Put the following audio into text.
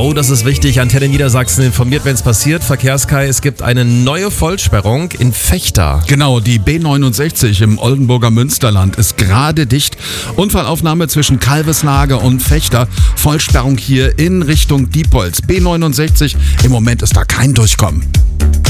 Oh, das ist wichtig. Antenne Niedersachsen informiert, wenn es passiert. Verkehrskai, es gibt eine neue Vollsperrung in Vechta. Genau, die B69 im Oldenburger Münsterland ist gerade dicht. Unfallaufnahme zwischen Kalveslage und Vechta. Vollsperrung hier in Richtung Diepholz. B69, im Moment ist da kein Durchkommen.